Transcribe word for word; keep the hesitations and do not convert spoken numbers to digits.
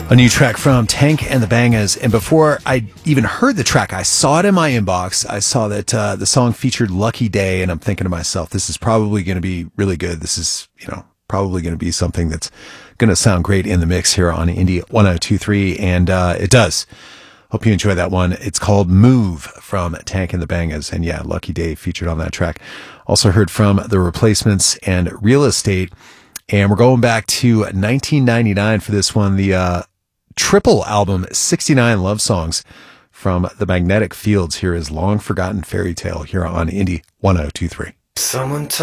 A new track from Tank and the Bangas. And before I even heard the track, I saw it in my inbox. I saw that uh, the song featured Lucky Day, and I'm thinking to myself, this is probably going to be really good. This is, you know, probably going to be something that's going to sound great in the mix here on Indie one oh two point three, and uh, it does. Hope you enjoy that one. It's called Move from Tank and the Bangas, and yeah, Lucky Day featured on that track. Also heard from The Replacements and Real Estate, and we're going back to nineteen ninety-nine for this one, the uh, triple album, sixty-nine Love Songs from the Magnetic Fields. Here is Long Forgotten Fairy Tale here on Indie one oh two point three. Someone